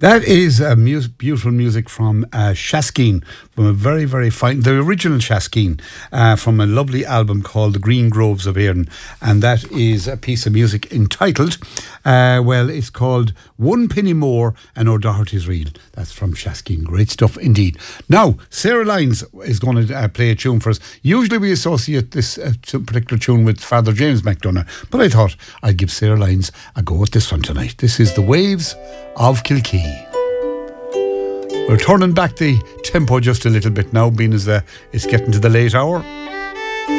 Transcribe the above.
That is beautiful music from Shaskeen, from a very, very fine, the original Shaskeen, from a lovely album called The Green Groves of Erin. And that is a piece of music entitled, it's called One Penny More and O'Doherty's Reel. That's from Shaskeen. Great stuff indeed. Now, Sarah Lyons is going to play a tune for us. Usually we associate this particular tune with Father James McDonough, but I thought I'd give Sarah Lyons a go at this one tonight. This is The Waves of Kilkee. We're turning back the tempo just a little bit now, being as it's getting to the late hour.